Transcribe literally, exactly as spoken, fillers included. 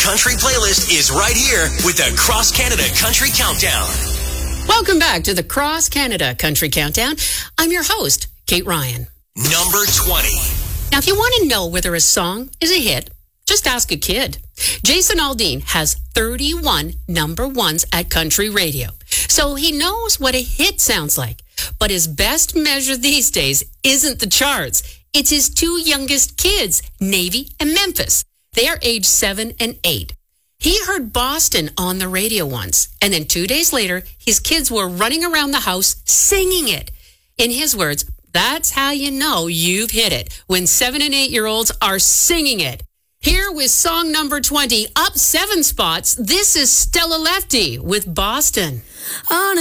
country playlist is right here with the Cross Canada Country Countdown. Welcome back to the Cross Canada Country Countdown. I'm your host, Kate Ryan. Number twenty. Now, if you want to know whether a song is a hit, just ask a kid. Jason Aldean has thirty-one number ones at country radio, so he knows what a hit sounds like. But his best measure these days isn't the charts. It's his two youngest kids, Navy and Memphis. They are age seven and eight. He heard Boston on the radio once, and then two days later, his kids were running around the house singing it. In his words, that's how you know you've hit it, when seven and eight-year-olds are singing it. Here with song number twenty, up seven spots, this is Stella Lefty with Boston. On